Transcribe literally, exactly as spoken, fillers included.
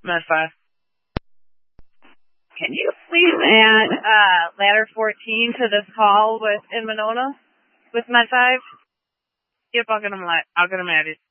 Med five. Can you please add uh, ladder fourteen to this call with in Monona with Med five? Yep, I'll get him. I'll get him added.